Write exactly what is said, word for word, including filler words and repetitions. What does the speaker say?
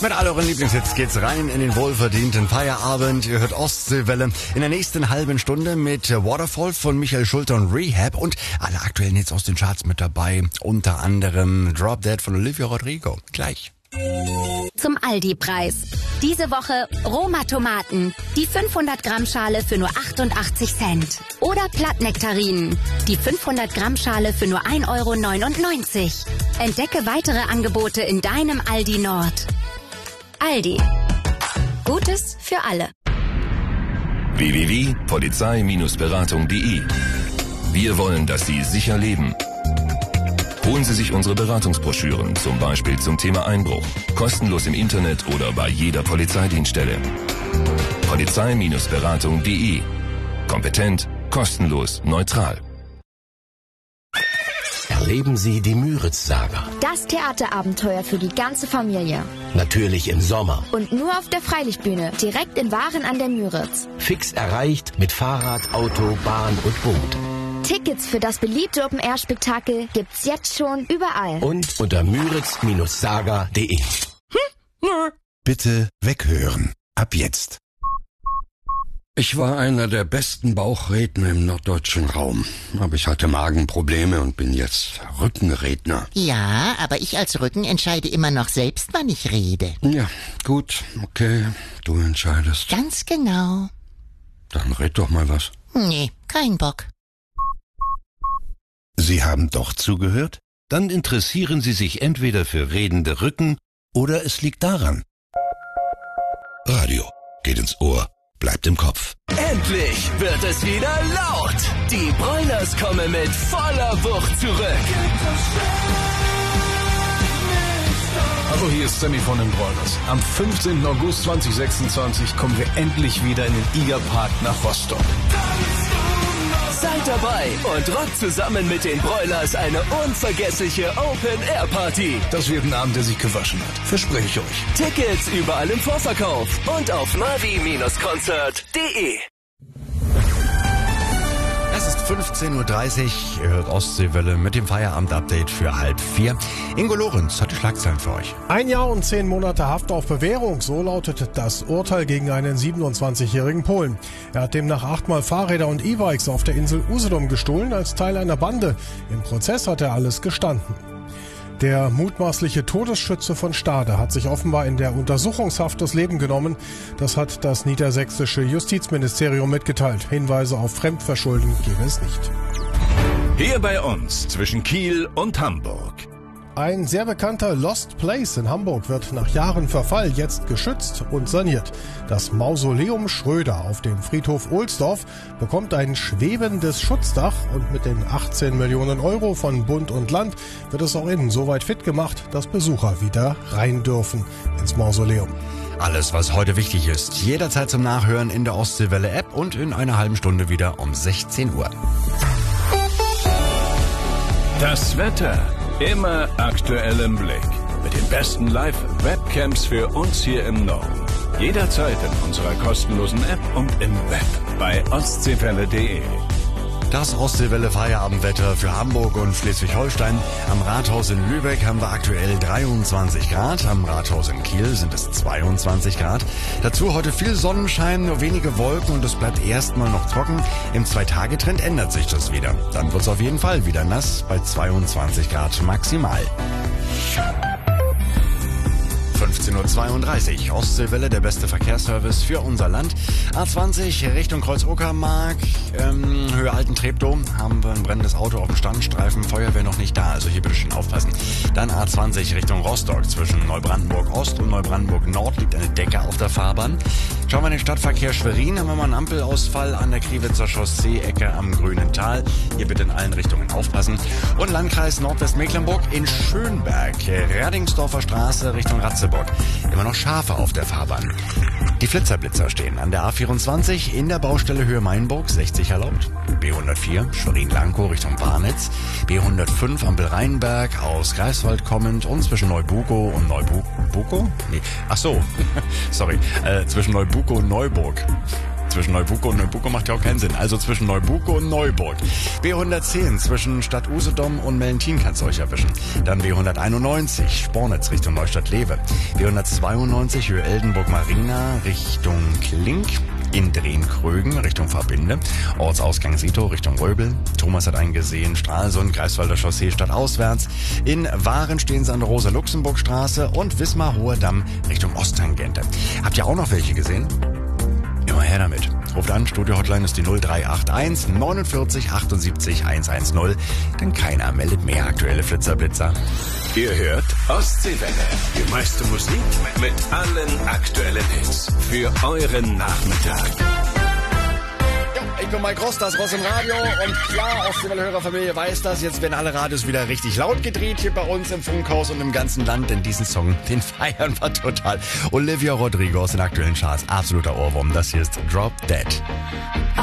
Mit all euren Lieblingshits geht's rein in den wohlverdienten Feierabend. Ihr hört Ostseewelle in der nächsten halben Stunde mit Waterfall von Michael Schulter und Rehab und alle aktuellen Hits aus den Charts mit dabei. Unter anderem Drop Dead von Olivia Rodrigo. Gleich. Zum Aldi-Preis. Diese Woche Roma-Tomaten. Die fünfhundert Gramm Schale für nur achtundachtzig Cent. Oder Plattnektarinen. Die fünfhundert Gramm Schale für nur ein Euro neunundneunzig. Entdecke weitere Angebote in deinem Aldi Nord. Aldi. Gutes für alle. w w w punkt polizei Bindestrich beratung punkt de. Wir wollen, dass Sie sicher leben. Holen Sie sich unsere Beratungsbroschüren, zum Beispiel zum Thema Einbruch. Kostenlos im Internet oder bei jeder Polizeidienststelle. polizei Bindestrich beratung punkt de. Kompetent, kostenlos, neutral. Erleben Sie die Müritz-Saga. Das Theaterabenteuer für die ganze Familie. Natürlich im Sommer. Und nur auf der Freilichtbühne, direkt in Waren an der Müritz. Fix erreicht mit Fahrrad, Auto, Bahn und Boot. Tickets für das beliebte Open-Air-Spektakel gibt's jetzt schon überall. Und unter müritz Bindestrich saga punkt de. Hm? Bitte weghören. Ab jetzt. Ich war einer der besten Bauchredner im norddeutschen Raum. Aber ich hatte Magenprobleme und bin jetzt Rückenredner. Ja, aber ich als Rücken entscheide immer noch selbst, wann ich rede. Ja, gut, okay, du entscheidest. Ganz genau. Dann red doch mal was. Nee, kein Bock. Sie haben doch zugehört? Dann interessieren Sie sich entweder für redende Rücken oder es liegt daran. Radio geht ins Ohr, bleibt im Kopf. Endlich wird es wieder laut. Die Broilers kommen mit voller Wucht zurück. Hallo, hier ist Sammy von den Broilers. Am fünfzehnten August zweitausendsechsundzwanzig kommen wir endlich wieder in den Igerpark nach Rostock. Seid dabei und rockt zusammen mit den Broilers eine unvergessliche Open-Air-Party. Das wird ein Abend, der sich gewaschen hat. Verspreche ich euch. Tickets überall im Vorverkauf und auf navi Bindestrich konzert punkt de. Es ist fünfzehn Uhr dreißig, ihr hört Ostseewelle mit dem Feierabend-Update für halb vier. Ingo Lorenz hat die Schlagzeilen für euch. Ein Jahr und zehn Monate Haft auf Bewährung, so lautet das Urteil gegen einen siebenundzwanzigjährigen Polen. Er hat demnach achtmal Fahrräder und E-Bikes auf der Insel Usedom gestohlen als Teil einer Bande. Im Prozess hat er alles gestanden. Der mutmaßliche Todesschütze von Stade hat sich offenbar in der Untersuchungshaft das Leben genommen. Das hat das niedersächsische Justizministerium mitgeteilt. Hinweise auf Fremdverschulden gebe es nicht. Hier bei uns zwischen Kiel und Hamburg. Ein sehr bekannter Lost Place in Hamburg wird nach Jahren Verfall jetzt geschützt und saniert. Das Mausoleum Schröder auf dem Friedhof Ohlsdorf bekommt ein schwebendes Schutzdach und mit den achtzehn Millionen Euro von Bund und Land wird es auch innen so weit fit gemacht, dass Besucher wieder rein dürfen ins Mausoleum. Alles, was heute wichtig ist, jederzeit zum Nachhören in der Ostseewelle-App und in einer halben Stunde wieder um sechzehn Uhr. Das Wetter. Immer aktuell im Blick. Mit den besten Live-Webcams für uns hier im Norden. Jederzeit in unserer kostenlosen App und im Web bei ostseewelle punkt de. Das Ostseewelle Feierabendwetter für Hamburg und Schleswig-Holstein. Am Rathaus in Lübeck haben wir aktuell dreiundzwanzig Grad. Am Rathaus in Kiel sind es zweiundzwanzig Grad. Dazu heute viel Sonnenschein, nur wenige Wolken und es bleibt erstmal noch trocken. Im Zwei-Tage-Trend ändert sich das wieder. Dann wird es auf jeden Fall wieder nass bei zweiundzwanzig Grad maximal. fünfzehn Uhr zweiunddreißig, Ostseewelle, der beste Verkehrsservice für unser Land. A zwanzig Richtung Kreuz-Uckermark, ähm, Höhe Alten Treptow, haben wir ein brennendes Auto auf dem Standstreifen, Feuerwehr noch nicht da, also hier bitte schön aufpassen. Dann A zwanzig Richtung Rostock, zwischen Neubrandenburg Ost und Neubrandenburg Nord liegt eine Decke auf der Fahrbahn. Schauen wir in den Stadtverkehr Schwerin, haben wir mal einen Ampelausfall an der Kriwitzer Chaussee-Ecke am Grünen Tal. Hier bitte in allen Richtungen aufpassen. Und Landkreis Nordwestmecklenburg in Schönberg, Radingsdorfer Straße Richtung Ratzeburg. Immer noch Schafe auf der Fahrbahn. Die Flitzerblitzer stehen an der A vierundzwanzig in der Baustelle Höhe Mainburg, sechzig erlaubt. B hundertvier Schwerin-Lankow Richtung Barnitz. B hundertfünf Ampel-Rheinberg aus Greifswald kommend und zwischen Neubuko und Neubuko? Nee, ach so, sorry, äh, zwischen Neubuko und Neuburg. zwischen Neubuko und Neubuko macht ja auch keinen Sinn. Also zwischen Neubuko und Neuburg. B hundertzehn zwischen Stadt Usedom und Mellentin kannst du euch erwischen. Dann B hunderteinundneunzig Spornitz Richtung Neustadt-Lewe. B hundertzweiundneunzig Höhe Eldenburg-Marina Richtung Klink. In Drehn-Krögen Richtung Verbinde. Ortsausgang Sito Richtung Röbel. Thomas hat einen gesehen. Stralsund, Greifswalder Chaussee stadtauswärts. In Waren stehen sie an der Rosa-Luxemburg-Straße und Wismar-Hohe-Damm Richtung Osttangente. Habt ihr auch noch welche gesehen? Immer her damit. Ruft an, Studio-Hotline ist die null drei acht eins neunundvierzig achtundsiebzig hundertzehn. Denn keiner meldet mehr aktuelle Flitzerblitzer. Ihr hört Ostseewelle. Die meiste Musik mit allen aktuellen Hits. Für euren Nachmittag. Ja, ich bin Mike Ross, das Ross im Radio. Und klar, Ostseewelle-Hörerfamilie weiß das. Jetzt werden alle Radios wieder richtig laut gedreht hier bei uns im Funkhaus und im ganzen Land. Denn diesen Song, den feiern wir total. Olivia Rodrigo aus den aktuellen Charts. Absoluter Ohrwurm. Das hier ist Drop Dead.